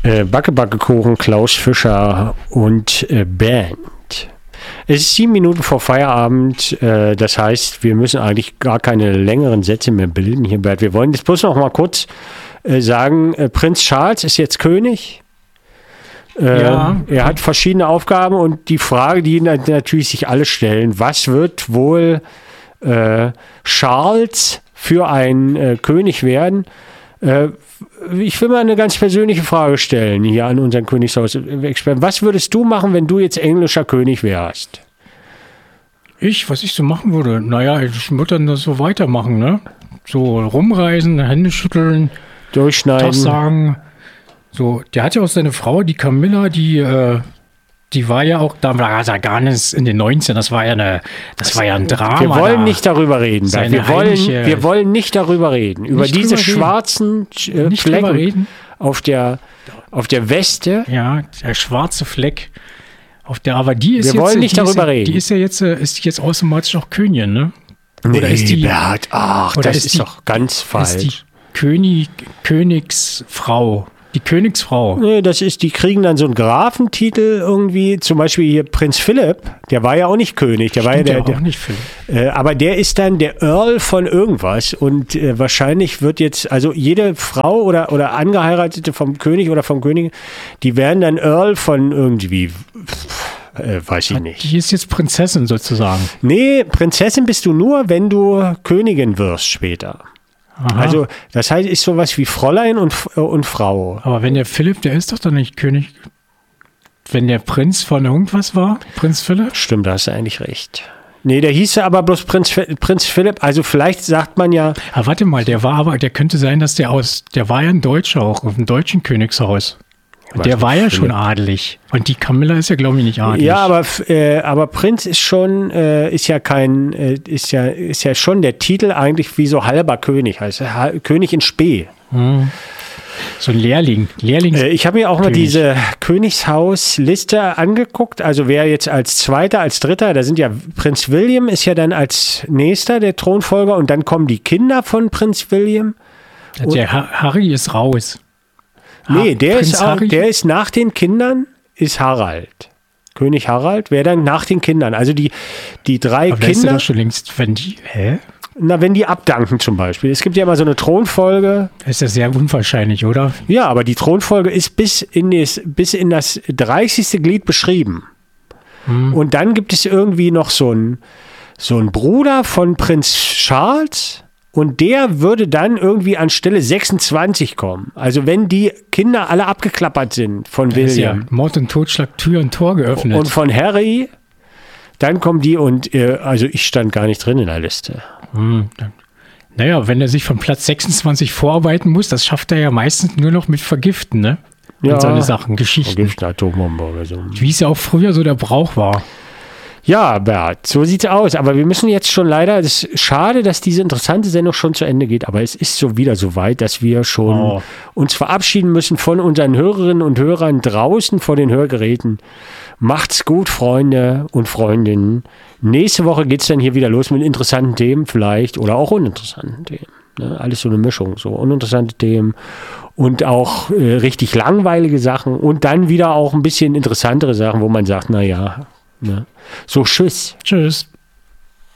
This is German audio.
Backe-Backe-Kuchen, Klaus Fischer und Band. Es ist 7 Minuten vor Feierabend, das heißt, wir müssen eigentlich gar keine längeren Sätze mehr bilden hier, Bert. Wir wollen jetzt bloß noch mal kurz sagen, Prinz Charles ist jetzt König. Er hat verschiedene Aufgaben und die Frage, die natürlich sich alle stellen, was wird wohl Charles für ein König werden? Ich will mal eine ganz persönliche Frage stellen hier an unseren Königshaus-Experten. Was würdest du machen, wenn du jetzt englischer König wärst? Was ich so machen würde? Naja, ich würde dann das so weitermachen, ne? So rumreisen, Hände schütteln, durchschneiden. Tag sagen. So, der hat ja auch seine Frau, die Camilla, die war ja auch, da war ja gar nicht in den 90ern, das war ja ein Drama. Wir wollen nicht darüber reden. Wir wollen nicht darüber reden. Über diese schwarzen Flecken auf der Weste. Ja, der schwarze Fleck. Aber die ist wir wollen nicht darüber reden. Die ist jetzt automatisch auch Königin, ne? Oder ist die, Bert, das ist doch ganz falsch. Ist die Königsfrau. Die Königsfrau. Nee, die kriegen dann so einen Grafentitel irgendwie, zum Beispiel hier Prinz Philipp, der war ja auch nicht König, auch nicht Philipp. Aber der ist dann der Earl von irgendwas und wahrscheinlich wird jetzt, also jede Frau oder Angeheiratete vom König oder vom König, die werden dann Earl von irgendwie, weiß ich nicht. Die ist jetzt Prinzessin sozusagen. Nee, Prinzessin bist du nur, wenn du Königin wirst später. Aha. Also, das heißt, ist sowas wie Fräulein und Frau. Aber wenn der Philipp, der ist doch dann nicht König. Wenn der Prinz von irgendwas war, Prinz Philipp? Stimmt, da hast du eigentlich recht. Nee, der hieß ja aber bloß Prinz Philipp. Also, vielleicht sagt man ja. Aber warte mal, der könnte sein, dass der war ja ein Deutscher auch, auf dem deutschen Königshaus. Der war ja schon adelig. Und die Camilla ist ja, glaube ich, nicht adelig. Ja, aber Prinz ist schon, ist ja schon der Titel eigentlich wie so halber König, heißt König in Spee. Hm. So ein Lehrling. Ich habe mir auch mal diese Königshausliste angeguckt. Also wer jetzt als Zweiter, als Dritter, da sind ja Prinz William ist ja dann als Nächster der Thronfolger und dann kommen die Kinder von Prinz William. Der Harry ist raus. Nee, der ist nach den Kindern, ist Harald. König Harald wäre dann nach den Kindern. Also die 3 aber Kinder. Ist doch schon längst, wenn die abdanken zum Beispiel. Es gibt ja immer so eine Thronfolge. Das ist ja sehr unwahrscheinlich, oder? Ja, aber die Thronfolge ist bis in das 30. Glied beschrieben. Hm. Und dann gibt es irgendwie noch so einen Bruder von Prinz Charles. Und der würde dann irgendwie an Stelle 26 kommen. Also wenn die Kinder alle abgeklappert sind von William. Ja Mord und Totschlag, Tür und Tor geöffnet. Und von Harry, dann kommen die und also ich stand gar nicht drin in der Liste. Naja, wenn er sich von Platz 26 vorarbeiten muss, das schafft er ja meistens nur noch mit Vergiften, ne? Und ja, so eine Sachen, Geschichten. Vergiften, Atombombe oder so. Wie es ja auch früher so der Brauch war. Ja, Bert, so sieht's aus. Aber wir müssen jetzt schon leider, es ist schade, dass diese interessante Sendung schon zu Ende geht, aber es ist so wieder so weit, dass wir schon uns verabschieden müssen von unseren Hörerinnen und Hörern draußen vor den Hörgeräten. Macht's gut, Freunde und Freundinnen. Nächste Woche geht's dann hier wieder los mit interessanten Themen vielleicht oder auch uninteressanten Themen. Ne? Alles so eine Mischung, so uninteressante Themen und auch richtig langweilige Sachen und dann wieder auch ein bisschen interessantere Sachen, wo man sagt, naja, ne? So, tschüss. Tschüss.